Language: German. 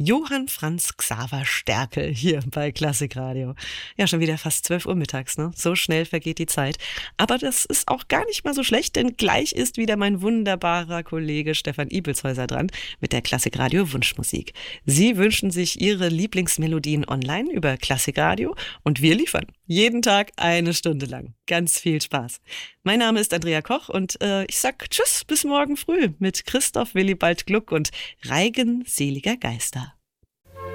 Johann Franz Xaver Sterkel hier bei Klassikradio. Ja, schon wieder fast 12 Uhr mittags, ne? So schnell vergeht die Zeit. Aber das ist auch gar nicht mal so schlecht, denn gleich ist wieder mein wunderbarer Kollege Stefan Ibelshäuser dran mit der Klassikradio Wunschmusik. Sie wünschen sich Ihre Lieblingsmelodien online über Klassikradio und wir liefern. Jeden Tag 1 Stunde lang. Ganz viel Spaß. Mein Name ist Andrea Koch und ich sag Tschüss bis morgen früh mit Christoph Willibald Gluck und Reigen seliger Geister.